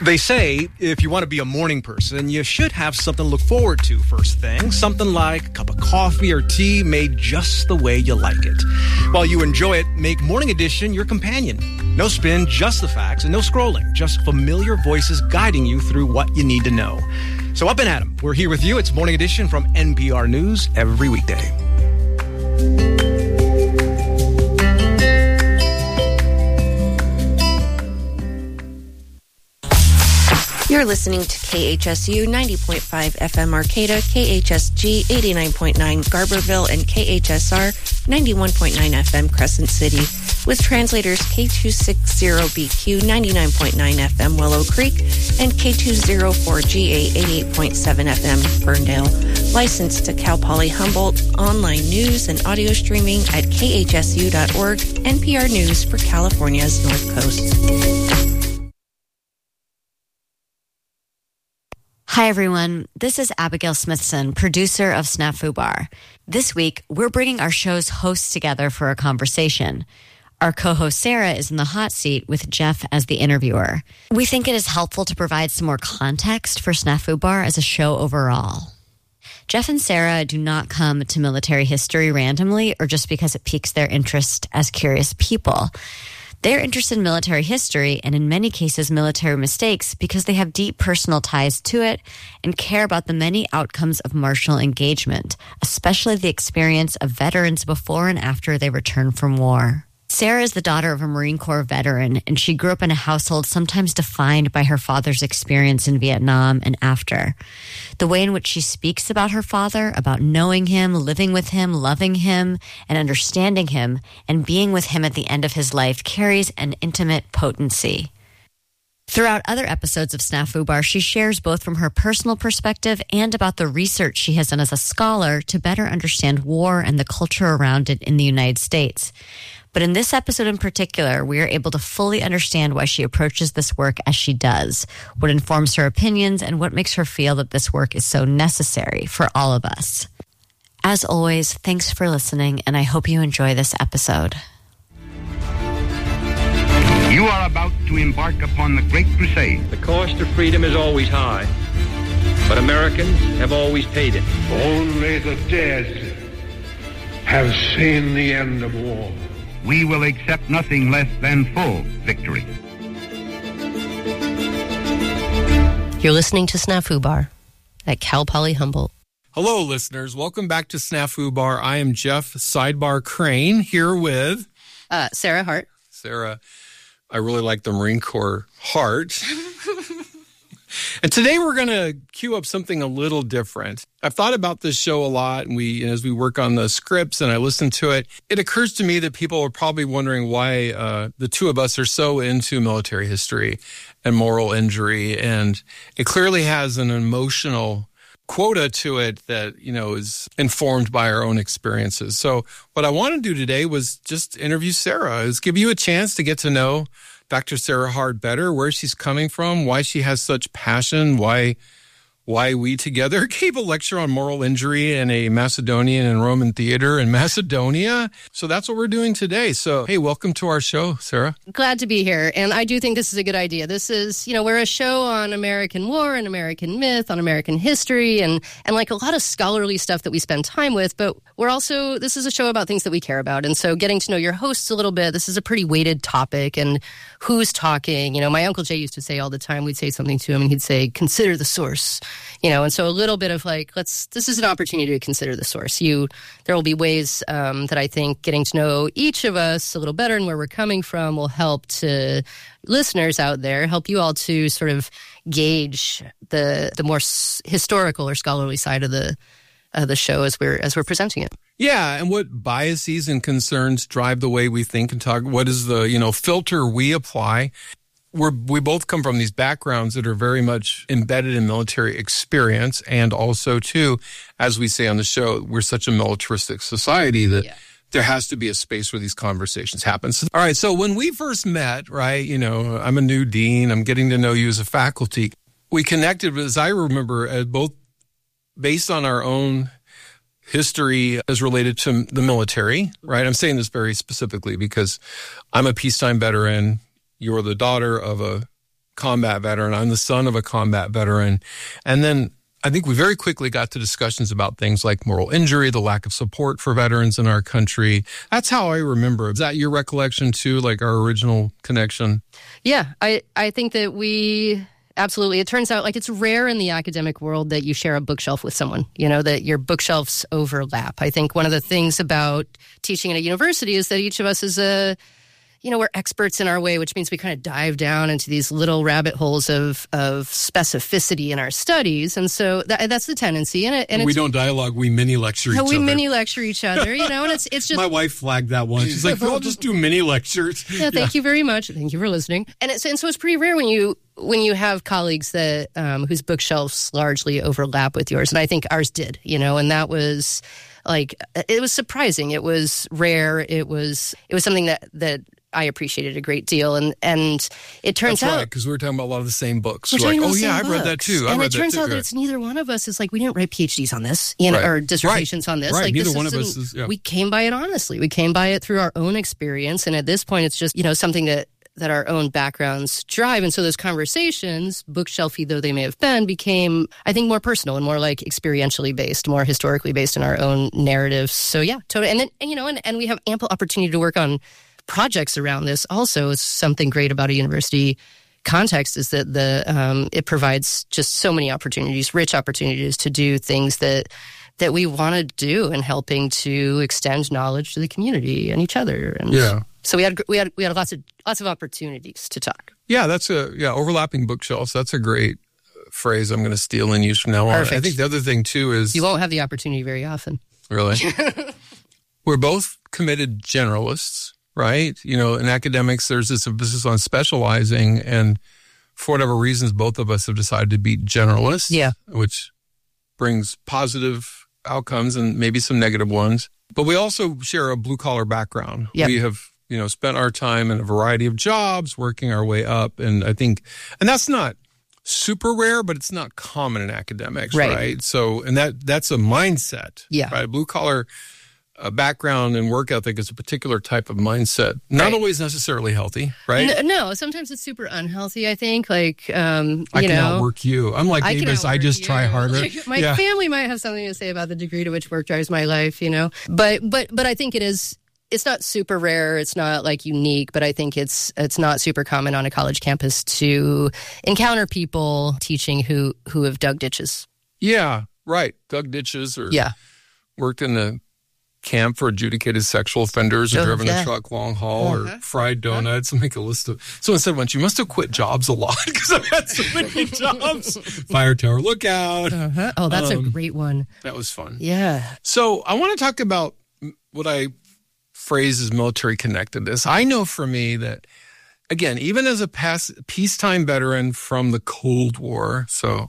They say if you want to be a morning person, you should have something to look forward to first thing. Something like a cup of coffee or tea made just the way you like it. While you enjoy it, make Morning Edition your companion. No spin, just the facts, and no scrolling. Just familiar voices guiding you through what you need to know. So up and at 'em. We're here with you. It's Morning Edition from NPR News every weekday. You're listening to KHSU 90.5 FM Arcata, KHSG 89.9 Garberville, and KHSR 91.9 FM Crescent City, with translators K260BQ 99.9 FM Willow Creek and K204GA 88.7 FM Ferndale. Licensed to Cal Poly Humboldt, online news and audio streaming at khsu.org, NPR News for California's North Coast. Hi, everyone. This is Abigail Smithson, producer of Snafu Bar. This week, we're bringing our show's hosts together for a conversation. Our co-host Sarah is in the hot seat with Jeff as the interviewer. We think it is helpful to provide some more context for Snafu Bar as a show overall. Jeff and Sarah do not come to military history randomly or just because it piques their interest as curious people. They're interested in military history and in many cases military mistakes because they have deep personal ties to it and care about the many outcomes of martial engagement, especially the experience of veterans before and after they return from war. Sarah is the daughter of a Marine Corps veteran, and she grew up in a household sometimes defined by her father's experience in Vietnam and after. The way in which she speaks about her father, about knowing him, living with him, loving him, and understanding him, and being with him at the end of his life carries an intimate potency. Throughout other episodes of Snafu Bar, she shares both from her personal perspective and about the research she has done as a scholar to better understand war and the culture around it in the United States. But in this episode in particular, we are able to fully understand why she approaches this work as she does, what informs her opinions, and what makes her feel that this work is so necessary for all of us. As always, thanks for listening, and I hope you enjoy this episode. You are about to embark upon the Great Crusade. The cost of freedom is always high, but Americans have always paid it. Only the dead have seen the end of war. We will accept nothing less than full victory. You're listening to Snafu Bar at Cal Poly Humboldt. Hello, listeners. Welcome back to Snafu Bar. I am Jeff Sidebar Crane here with... Sarah Hart. Sarah, I really like the Marine Corps heart. And today we're going to cue up something a little different. I've thought about this show a lot, and as we work on the scripts and I listen to it, it occurs to me that people are probably wondering why the two of us are so into military history and moral injury, and it clearly has an emotional quota to it that, is informed by our own experiences. So what I want to do today was just interview Sarah, is give you a chance to get to know Dr. Sarah Hart better, where she's coming from, why she has such passion, why we together gave a lecture on moral injury in a Macedonian and Roman theater in Macedonia. So that's what we're doing today. So, hey, welcome to our show, Sarah. Glad to be here. And I do think this is a good idea. This is, we're a show on American war and American myth, on American history, and like a lot of scholarly stuff that we spend time with. But this is a show about things that we care about. And so getting to know your hosts a little bit, this is a pretty weighted topic. And who's talking? My Uncle Jay used to say all the time, we'd say something to him and he'd say, consider the source. And so a little bit of this is an opportunity to consider the source. There will be ways that I think getting to know each of us a little better and where we're coming from will help to listeners out there, help you all to sort of gauge the more historical or scholarly side of the show as we're presenting it. Yeah, and what biases and concerns drive the way we think and talk? What is the filter we apply? We both come from these backgrounds that are very much embedded in military experience, and also, too, as we say on the show, we're such a militaristic society that there has to be a space where these conversations happen. So, all right, so when we first met, right, I'm a new dean, I'm getting to know you as a faculty. We connected, as I remember, both based on our own history as related to the military, right? I'm saying this very specifically because I'm a peacetime veteran. You're the daughter of a combat veteran. I'm the son of a combat veteran. And then I think we very quickly got to discussions about things like moral injury, the lack of support for veterans in our country. That's how I remember. Is that your recollection too, like our original connection? Yeah, I think that we absolutely. It turns out like it's rare in the academic world that you share a bookshelf with someone, that your bookshelves overlap. I think one of the things about teaching at a university is that each of us is we're experts in our way, which means we kind of dive down into these little rabbit holes of specificity in our studies. And so that's the tendency. And we don't dialogue, we mini lecture each other. We mini lecture each other, and it's just... My wife flagged that one. She's like, we'll just do mini lectures. Yeah, thank you very much. Thank you for listening. And so it's pretty rare when you have colleagues that whose bookshelves largely overlap with yours. And I think ours did, and that was like, it was surprising. It was rare. It was something that I appreciated a great deal, and it turns out because we were talking about a lot of the same books. We're like, oh yeah, I've read that too. And it turns out that it's neither one of us is like we didn't write PhDs on this, or dissertations on this. Right, like neither one of us is. Yeah. We came by it honestly. We came by it through our own experience, and at this point, it's just something that our own backgrounds drive. And so those conversations, bookshelfy though they may have been, became, I think, more personal and more like experientially based, more historically based in our own narratives. So yeah, totally. And we have ample opportunity to work on projects around this. Also, is something great about a university context is that it provides just so many opportunities, rich opportunities to do things that we want to do in helping to extend knowledge to the community and each other. And so we had lots of opportunities to talk. Yeah, that's overlapping bookshelves. That's a great phrase I'm going to steal and use from now on. Perfect. I think the other thing too is you won't have the opportunity very often. Really? We're both committed generalists, right? In academics, there's this emphasis on specializing, and for whatever reasons, both of us have decided to be generalists. Yeah, which brings positive outcomes and maybe some negative ones. But we also share a blue-collar background. Yep. We have, spent our time in a variety of jobs, working our way up. And I think, and that's not super rare, but it's not common in academics, right? So, and that's a mindset, right? Blue-collar background and work ethic is a particular type of mindset. Not always necessarily healthy, right? No, sometimes it's super unhealthy, I think. Like, I can outwork you. I'm like Davis, I just try harder. My family might have something to say about the degree to which work drives my life, But I think it's not super rare. It's not like unique, but I think it's not super common on a college campus to encounter people teaching who have dug ditches. Yeah, right. Dug ditches or worked in the camp for adjudicated sexual offenders or driven a truck long haul or fried donuts. Make a list of... Someone said once, you must have quit jobs a lot because I've had so many jobs. Fire tower lookout. Oh, that's a great one. That was fun. Yeah. So I want to talk about what I phrase as military connectedness. I know for me that, again, even as a peacetime veteran from the Cold War, so,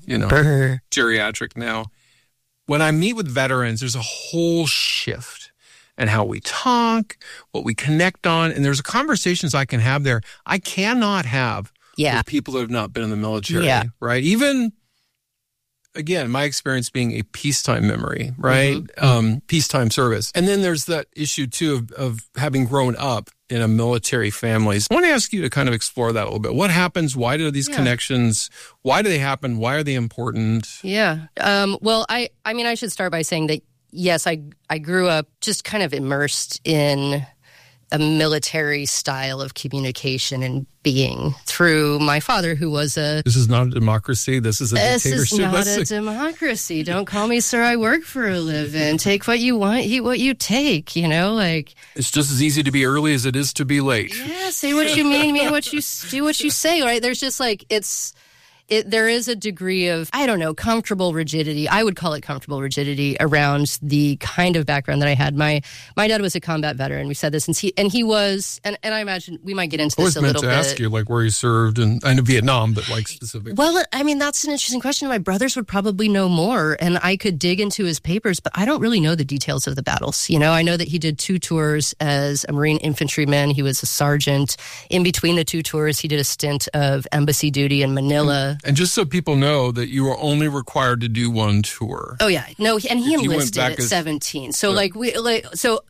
geriatric now, when I meet with veterans, there's a whole shift in how we talk, what we connect on, and there's conversations I can have there I cannot have with people that have not been in the military, right? Even, again, my experience being a peacetime memory, right? Mm-hmm. Peacetime service. And then there's that issue, too, of having grown up in a military family. So I want to ask you to kind of explore that a little bit. What happens? Why do these connections, why do they happen? Why are they important? Yeah. Well, I mean, I should start by saying that, yes, I grew up just kind of immersed in a military style of communication and being through my father, who was This is not a democracy. This is a dictatorship. This is not a democracy. Don't call me sir. I work for a living. Take what you want. Eat what you take. Like it's just as easy to be early as it is to be late. Yeah. Say what you mean. Mean what you do. What you say. Right. There's just like there is a degree of, I don't know, comfortable rigidity. I would call it comfortable rigidity around the kind of background that I had. My dad was a combat veteran. We said this, and he was, and I imagine we might get into this a little bit. I was meant to ask you, like, where he served, and I know Vietnam, but like specifically. Well, I mean, that's an interesting question. My brothers would probably know more, and I could dig into his papers, but I don't really know the details of the battles. I know that he did 2 tours as a Marine infantryman. He was a sergeant. In between the 2 tours, he did a stint of embassy duty in Manila. And just so people know that you are only required to do 1 tour. Oh yeah, no, and he enlisted at 17. So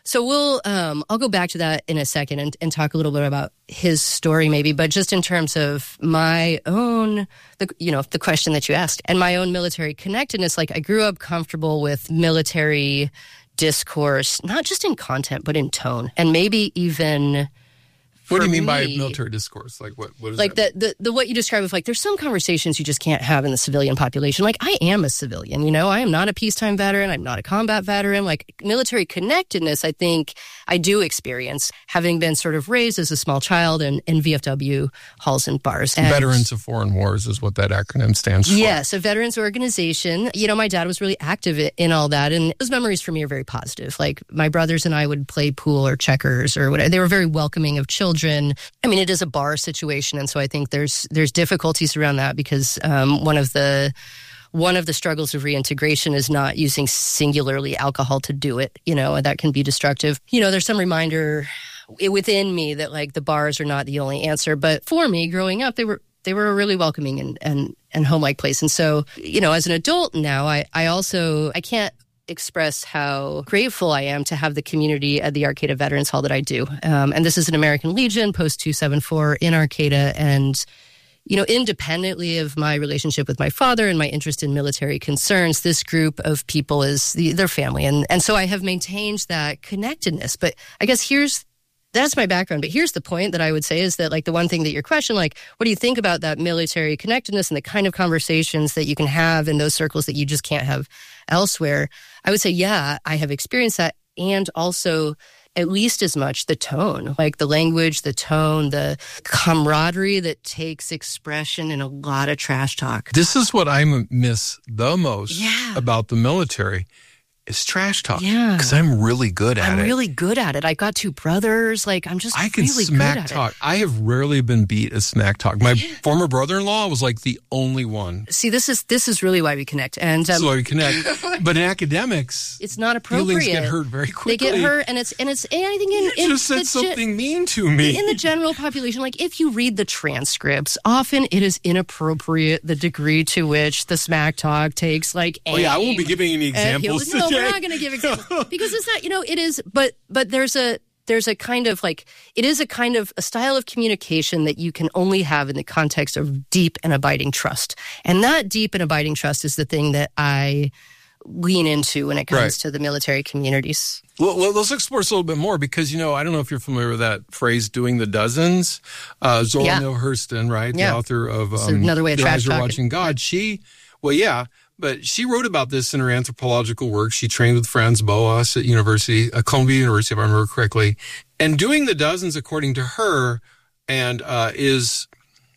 So I'll go back to that in a second and talk a little bit about his story maybe, but just in terms of my own, the question that you asked and my own military connectedness, like I grew up comfortable with military discourse, not just in content, but in tone and maybe even... What do you mean by military discourse? Like what is like that? the what you describe of like there's some conversations you just can't have in the civilian population. Like I am a civilian, I am not a peacetime veteran. I'm not a combat veteran. Like military connectedness, I think I do experience having been sort of raised as a small child in VFW halls and bars. And Veterans of Foreign Wars is what that acronym stands for. Yes, a veterans organization. My dad was really active in all that. And those memories for me are very positive. Like my brothers and I would play pool or checkers or whatever. They were very welcoming of children. I mean, it is a bar situation, and so I think there's difficulties around that because one of the struggles of reintegration is not using singularly alcohol to do it. And that can be destructive. There's some reminder within me that like the bars are not the only answer, but for me, growing up, they were a really welcoming and home-like place. And so, as an adult now, I can't express how grateful I am to have the community at the Arcata Veterans Hall that I do. And this is an American Legion, Post 274 in Arcata. And, independently of my relationship with my father and my interest in military concerns, this group of people is their family. And so I have maintained that connectedness. But I guess that's my background. But here's the point that I would say is that like the one thing that your question, like, what do you think about that military connectedness and the kind of conversations that you can have in those circles that you just can't have elsewhere? I would say, yeah, I have experienced that. And also at least as much the tone, like the language, the tone, the camaraderie that takes expression in a lot of trash talk. This is what I miss the most about the military. It's trash talk. Yeah. Because I'm really good at it. I'm really good at it. I've got two brothers. Like, I'm just I can really smack good at talk. it. I have rarely been beat at smack talk. My former brother-in-law was like the only one. See, this is really why we connect. And this is why we connect. But in academics, it's not appropriate. Feelings get hurt very quickly. They get hurt, and I think you just said something mean to me. In the general population, like if you read the transcripts, often it is inappropriate the degree to which the smack talk takes like aim. Oh yeah, I won't be giving any examples today. No, we're not going to give examples because it's not. It is. But there's a kind of like it is a kind of a style of communication that you can only have in the context of deep and abiding trust, and that deep and abiding trust is the thing that I lean into when it comes to the military communities. Well, let's explore this a little bit more because, I don't know if you're familiar with that phrase, doing the dozens. Zora Neale Hurston, right? The author of Another Way of Trash Talking. Watching God. But she wrote about this in her anthropological work. She trained with Franz Boas at Columbia University, if I remember correctly. And doing the dozens, according to her, is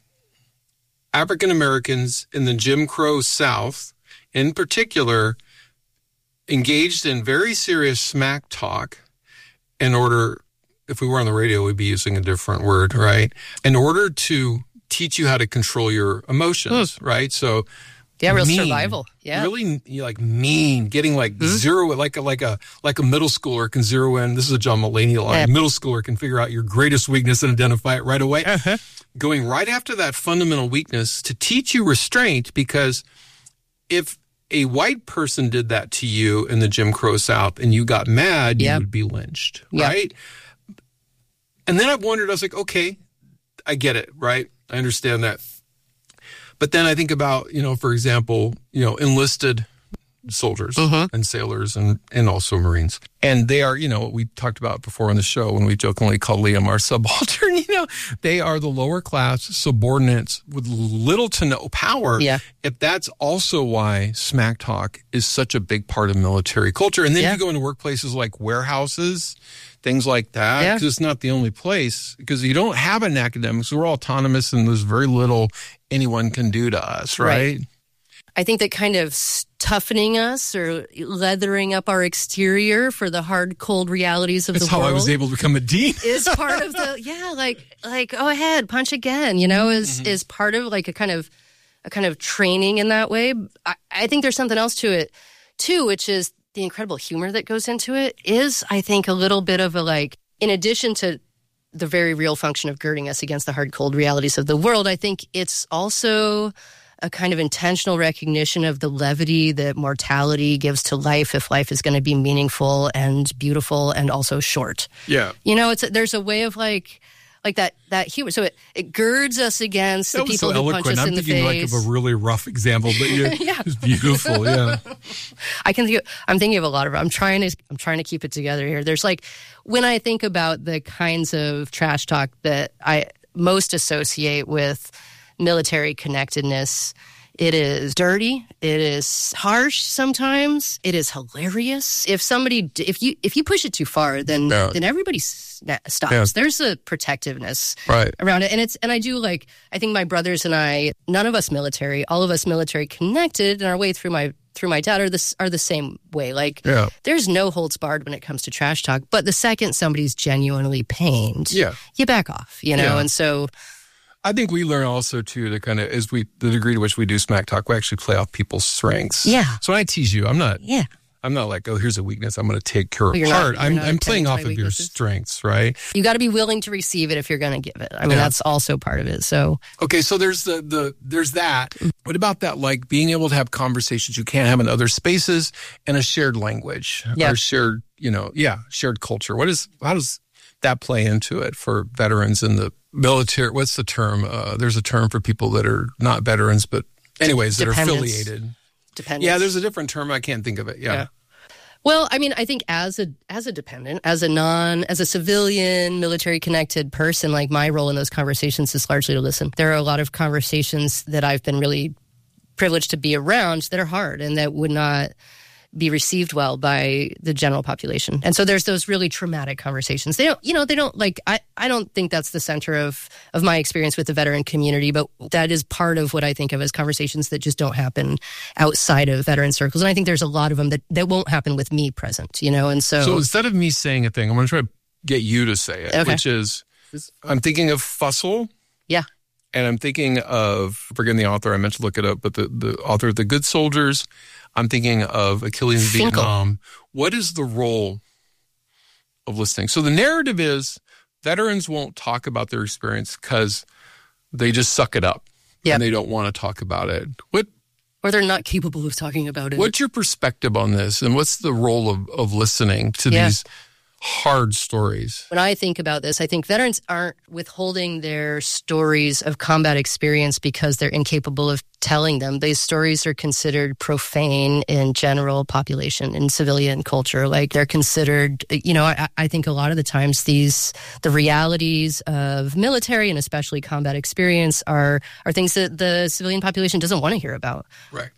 African Americans in the Jim Crow South, in particular, engaged in very serious smack talk in order, if we were on the radio, we'd be using a different word, right? In order to teach you how to control your emotions, right? So, real survival. Yeah, really like mean, getting like zero, like a middle schooler can zero in. This is a John Mulaney line. Middle schooler can figure out your greatest weakness and identify it right away. Going right after that fundamental weakness to teach you restraint, because if a white person did that to you in the Jim Crow South and you got mad, you would be lynched, right? And then I was like, okay, I get it, right? I understand that. But then I think about, for example, enlisted soldiers and sailors and also Marines. And they are, we talked about before on the show when we jokingly call Liam our subaltern, they are the lower class subordinates with little to no power. Yeah. If that's also why smack talk is such a big part of military culture. And then you go into workplaces like warehouses, things like that, because it's not the only place, because you don't have an academics. We're all autonomous and there's very little anyone can do to us, right? I think that kind of toughening us or leathering up our exterior for the hard, cold realities of the world. That's how I was able to become a dean. Is part of the, like go ahead, punch again, is part of like a kind of training in that way. I think there's something else to it too, which is the incredible humor that goes into it is, I think, a little bit of in addition to the very real function of girding us against the hard, cold realities of the world, I think it's also a kind of intentional recognition of the levity that mortality gives to life if life is going to be meaningful and beautiful and also short. Yeah. You know, there's a way of like that humor. So it girds us against the people who punch us in the face. I'm thinking like of a really rough example, but yeah. It's beautiful. Yeah. I'm thinking of a lot of it. I'm trying to keep it together here. There's like, when I think about the kinds of trash talk that I most associate with military connectedness, it is dirty. It is harsh sometimes. It is hilarious. If you push it too far, then everybody stops. Yeah. There's a protectiveness around it, and I think my brothers and I, none of us military, all of us military connected, and our way through my dad are the same way. Like, there's no holds barred when it comes to trash talk. But the second somebody's genuinely pained, you back off. You know, and so. I think we learn also, too, to kind of, the degree to which we do smack talk, we actually play off people's strengths. Yeah. So when I tease you, I'm not like, oh, here's a weakness, I'm going to take her apart. I'm playing off of your strengths, right? You got to be willing to receive it if you're going to give it. I mean, that's also part of it. So okay, so there's there's that. What about that, like being able to have conversations you can't have in other spaces and a shared language or shared, shared culture? How does that play into it for veterans in the military? What's the term? There's a term for people that are not veterans, but anyways, that are affiliated. Dependence. Yeah, there's a different term. I can't think of it. Yeah. Well, I mean, I think as a dependent, as a civilian, military connected person, like my role in those conversations is largely to listen. There are a lot of conversations that I've been really privileged to be around that are hard and that would not be received well by the general population. And so there's those really traumatic conversations. I don't think that's the center of my experience with the veteran community, but that is part of what I think of as conversations that just don't happen outside of veteran circles. And I think there's a lot of them that won't happen with me present, and so instead of me saying a thing, I'm going to try to get you to say it, which is, I'm thinking of Fussell. Yeah. And I'm thinking of, forgetting the author, I meant to look it up, but the author of The Good Soldiers. I'm thinking of Achilles in Vietnam. What is the role of listening? So the narrative is veterans won't talk about their experience because they just suck it up and they don't want to talk about it. Or they're not capable of talking about it. What's your perspective on this, and what's the role of listening to these hard stories? When I think about this, I think veterans aren't withholding their stories of combat experience because they're incapable of telling them. These stories are considered profane in general population, in civilian culture. Like, they're considered, I think a lot of the times the realities of military and especially combat experience are things that the civilian population doesn't want to hear about. Right.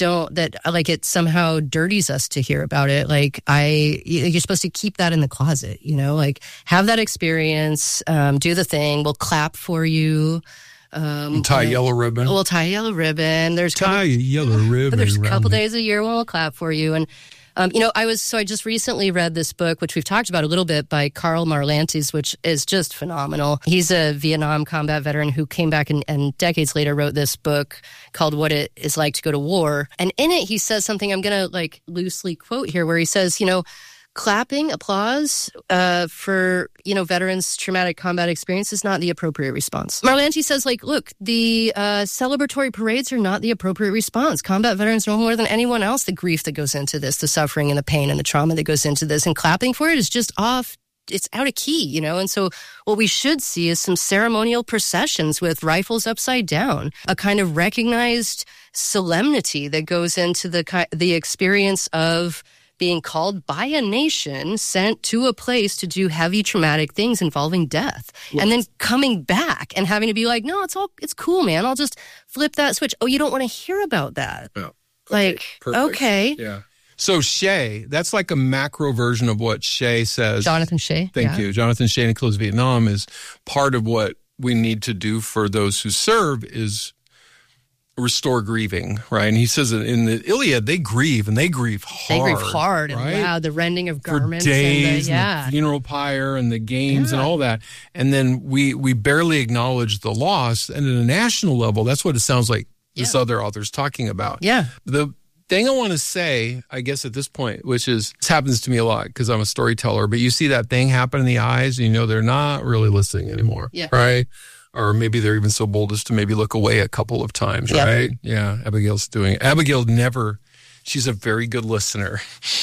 It somehow dirties us to hear about it. You're supposed to keep that in the closet, have that experience, do the thing, we'll clap for you. Tie a yellow ribbon. We'll tie a yellow ribbon. There's a yellow ribbon. There's a couple days a year when we'll clap for you. And, I just recently read this book, which we've talked about a little bit, by Karl Marlantes, which is just phenomenal. He's a Vietnam combat veteran who came back and decades later wrote this book called What It Is Like to Go to War. And in it, he says something I'm going to loosely quote here, where he says, clapping, applause for, veterans' traumatic combat experience is not the appropriate response. Marlantes says, look, the celebratory parades are not the appropriate response. Combat veterans know more than anyone else the grief that goes into this, the suffering and the pain and the trauma that goes into this, and clapping for it is just off. It's out of key, and so what we should see is some ceremonial processions with rifles upside down, a kind of recognized solemnity that goes into the experience of being called by a nation, sent to a place to do heavy traumatic things involving death, and then coming back and having to be like, no, it's cool, man. I'll just flip that switch. Oh, you don't want to hear about that. Yeah. Okay. Yeah. So Shea, that's like a macro version of what Shea says. Jonathan Shea. Thank you. Jonathan Shea in Achilles Vietnam is part of what we need to do for those who serve is restore grieving, right? And he says that in the Iliad, they grieve, and they grieve hard. They grieve hard, right? And wow, the rending of garments. For days, and the funeral pyre, and the games, and all that. And then we barely acknowledge the loss. And at a national level, that's what it sounds like this other author's talking about. Yeah. The thing I want to say, I guess at this point, which is, this happens to me a lot because I'm a storyteller, but you see that thing happen in the eyes, and they're not really listening anymore, right? Or maybe they're even so bold as to maybe look away a couple of times, right? Yeah, Abigail never, she's a very good listener.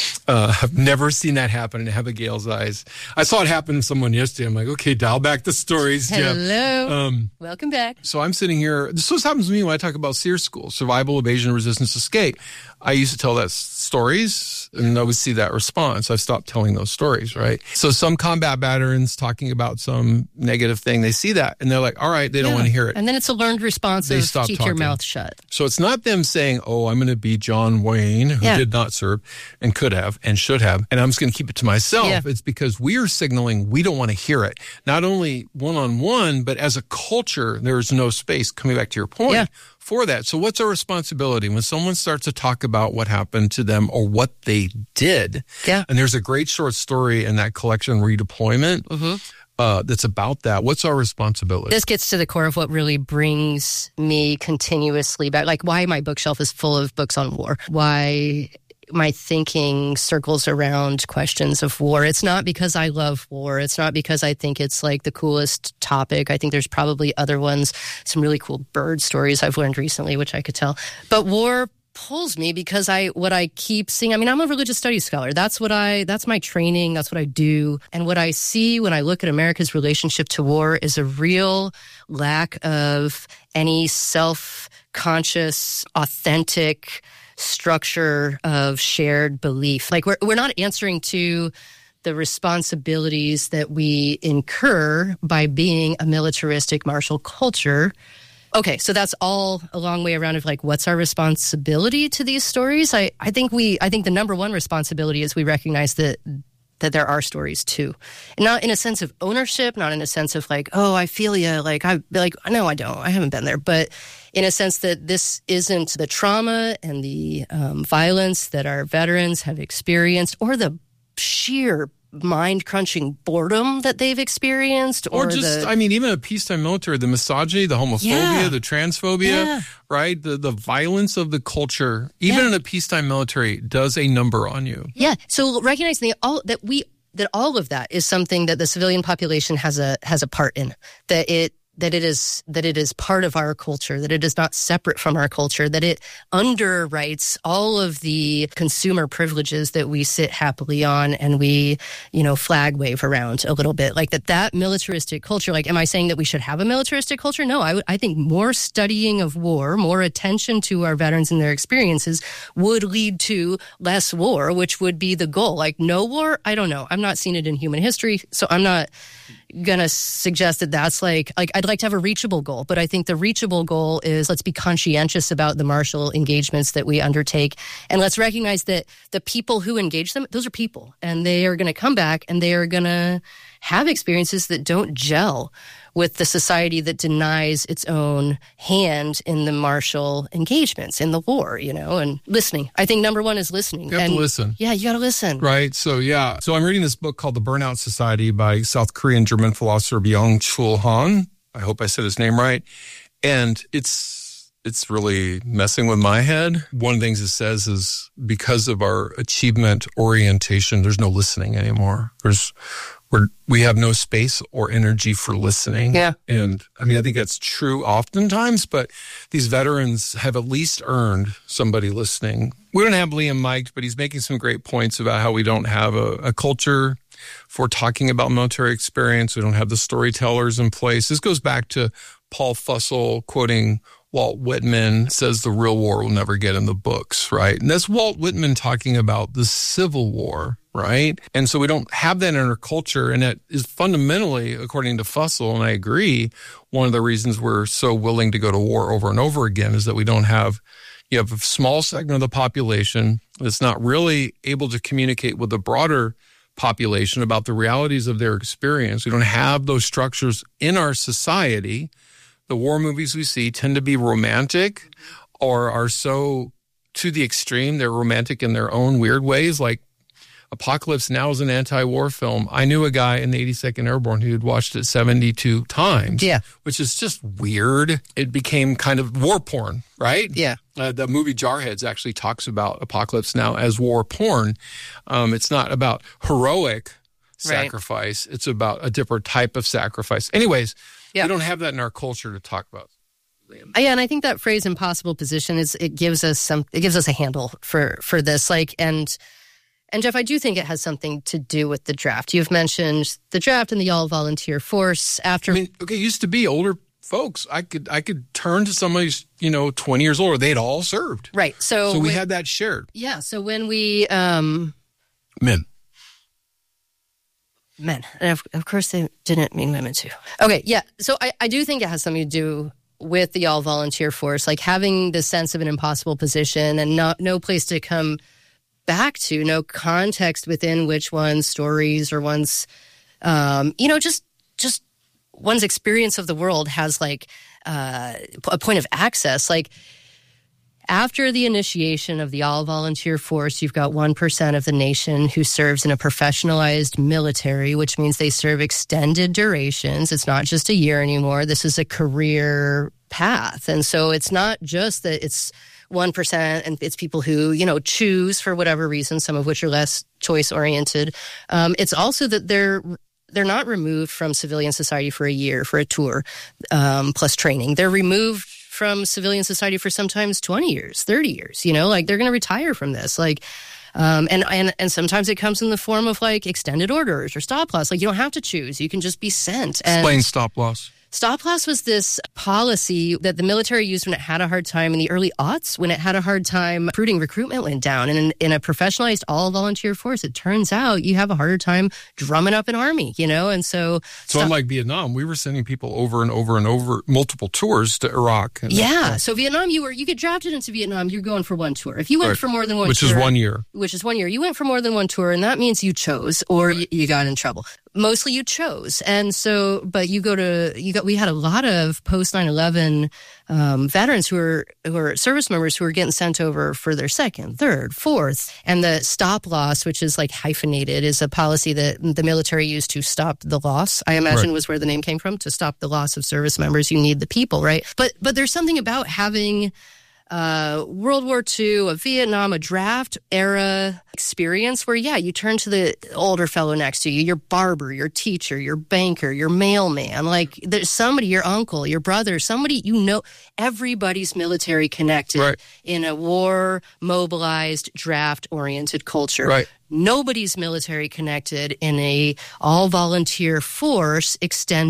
I've never seen that happen in Abigail's eyes. I saw it happen to someone yesterday. I'm like, okay, dial back the stories, Jeff. Hello. Welcome back. So I'm sitting here. This happens to me when I talk about SEER School, Survival, Evasion, Resistance, Escape. I used to tell that stories, and I would see that response. I've stopped telling those stories, right? So some combat veterans talking about some negative thing, they see that, and they're like, all right, they don't want to hear it. And then it's a learned response of keep your mouth shut. So it's not them saying, oh, I'm going to be John Wayne, who did not serve and could have and should have, and I'm just going to keep it to myself. Yeah. It's because we are signaling we don't want to hear it. Not only one-on-one, but as a culture, there's no space, coming back to your point, for that. So what's our responsibility when someone starts to talk about what happened to them or what they did? Yeah. And there's a great short story in that collection, Redeployment, that's about that. What's our responsibility? This gets to the core of what really brings me continuously back. Like why my bookshelf is full of books on war. Why my thinking circles around questions of war. It's not because I love war. It's not because I think it's like the coolest topic. I think there's probably other ones, some really cool bird stories I've learned recently, which I could tell. But war pulls me because what I keep seeing, I mean, I'm a religious studies scholar. That's my training. That's what I do. And what I see when I look at America's relationship to war is a real lack of any self-conscious, authentic structure of shared belief. Like we're not answering to the responsibilities that we incur by being a militaristic martial culture. Okay, so that's all a long way around of like, what's our responsibility to these stories? I think the number one responsibility is we recognize that there are stories too. And not in a sense of ownership, not in a sense of like, oh, I feel you. No, I don't. I haven't been there. But in a sense that this isn't the trauma and the violence that our veterans have experienced or the sheer mind-crunching boredom that they've experienced. Even a peacetime military, the misogyny, the homophobia, the transphobia, right? The violence of the culture, even in a peacetime military, does a number on you. Yeah. So recognizing that all of that is something that the civilian population has a part in, that it is part of our culture, that it is not separate from our culture, that it underwrites all of the consumer privileges that we sit happily on and we, flag wave around a little bit. Like that militaristic culture, like, am I saying that we should have a militaristic culture? No, I think more studying of war, more attention to our veterans and their experiences would lead to less war, which would be the goal. Like no war, I don't know. I'm not seeing it in human history, so I'm not gonna suggest that that's like I'd like to have a reachable goal, but I think the reachable goal is let's be conscientious about the martial engagements that we undertake, and let's recognize that the people who engage them, those are people, and they are going to come back and they are going to have experiences that don't gel with the society that denies its own hand in the martial engagements in the war, and listening. I think number one is listening. You have to listen. Yeah, you got to listen. Right. So, So I'm reading this book called The Burnout Society by South Korean German philosopher Byung-Chul Han. I hope I said his name right. And it's really messing with my head. One of the things it says is because of our achievement orientation, there's no listening anymore. We have no space or energy for listening. Yeah. And I think that's true oftentimes, but these veterans have at least earned somebody listening. We don't have Liam mic'd, but he's making some great points about how we don't have a culture for talking about military experience. We don't have the storytellers in place. This goes back to Paul Fussell quoting Walt Whitman, says the real war will never get in the books, right? And that's Walt Whitman talking about the Civil War, right? And so we don't have that in our culture, and that is fundamentally, according to Fussell, and I agree, one of the reasons we're so willing to go to war over and over again is that we don't have, you have a small segment of the population that's not really able to communicate with the broader population about the realities of their experience. We don't have those structures in our society. The war movies we see tend to be romantic or are so to the extreme. They're romantic in their own weird ways. Like Apocalypse Now is an anti-war film. I knew a guy in the 82nd Airborne who had watched it 72 times. Yeah. Which is just weird. It became kind of war porn, right? Yeah. The movie Jarheads actually talks about Apocalypse Now as war porn. It's not about heroic sacrifice. Right. It's about a different type of sacrifice. Anyways, Yeah. We don't have that in our culture to talk about. Yeah, and I think that phrase "impossible position" it gives us a handle for this. Like, and Jeff, I do think it has something to do with the draft. You've mentioned the draft and the all-volunteer force. After, it used to be older folks. I could turn to somebody who's 20 years older. They'd all served, right? So we had that shared. Yeah. So when we men. And of course, they didn't mean women too. Okay, yeah. So I do think it has something to do with the all-volunteer force, like having the sense of an impossible position and no place to come back to, no context within which one's stories or one's, just one's experience of the world has like a point of access. Like, after the initiation of the all-volunteer force, you've got 1% of the nation who serves in a professionalized military, which means they serve extended durations. It's not just a year anymore. This is a career path. And so it's not just that it's 1% and it's people who, choose for whatever reason, some of which are less choice-oriented. It's also that they're not removed from civilian society for a year, for a tour, plus training. They're removed from civilian society for sometimes 20 years, 30 years, like they're going to retire from this. Like, and sometimes it comes in the form of like extended orders or stop loss. Like, you don't have to choose. You can just be sent. Explain stop loss. Stop loss was this policy that the military used when it had a hard time in the early aughts, when it had a hard time recruitment went down. And in a professionalized all-volunteer force, it turns out you have a harder time drumming up an army, and so... So unlike Vietnam, we were sending people over and over and over, multiple tours to Iraq. So Vietnam, you get drafted into Vietnam, you're going for one tour. If you went for more than one tour... Which is 1 year. You went for more than one tour, and that means you chose, or you got in trouble. Mostly you chose. And so, but we had a lot of post 9/11 veterans who were service members who were getting sent over for their second, third, fourth. And the stop loss, which is like hyphenated, is a policy that the military used to stop the loss. I imagine was where the name came from, to stop the loss of service members. You need the people, right? But there's something about having World War II, a Vietnam, a draft era experience where, you turn to the older fellow next to you, your barber, your teacher, your banker, your mailman, like there's somebody, your uncle, your brother, somebody, everybody's military connected in a war mobilized draft oriented culture. Right. Nobody's military connected in a all volunteer force extended